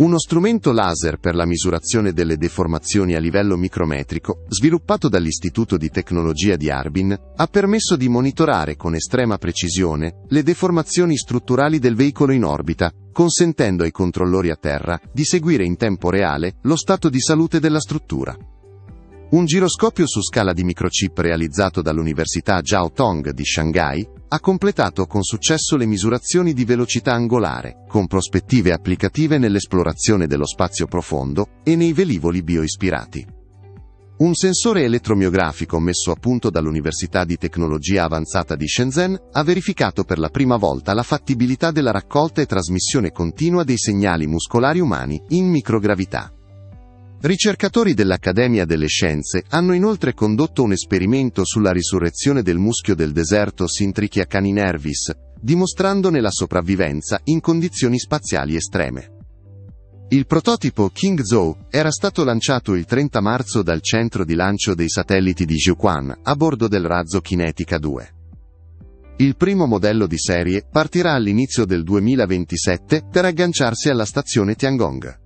Uno strumento laser per la misurazione delle deformazioni a livello micrometrico, sviluppato dall'Istituto di Tecnologia di Harbin, ha permesso di monitorare con estrema precisione le deformazioni strutturali del veicolo in orbita, consentendo ai controllori a terra di seguire in tempo reale lo stato di salute della struttura. Un giroscopio su scala di microchip realizzato dall'Università Jiao Tong di Shanghai ha completato con successo le misurazioni di velocità angolare, con prospettive applicative nell'esplorazione dello spazio profondo e nei velivoli bioispirati. Un sensore elettromiografico messo a punto dall'Università di Tecnologia Avanzata di Shenzhen ha verificato per la prima volta la fattibilità della raccolta e trasmissione continua dei segnali muscolari umani in microgravità. Ricercatori dell'Accademia delle Scienze hanno inoltre condotto un esperimento sulla risurrezione del muschio del deserto Syntrichia caninervis, dimostrandone la sopravvivenza in condizioni spaziali estreme. Il prototipo King Zhou era stato lanciato il 30 marzo dal centro di lancio dei satelliti di Jiuquan a bordo del razzo Kinetica 2. Il primo modello di serie partirà all'inizio del 2027 per agganciarsi alla stazione Tiangong.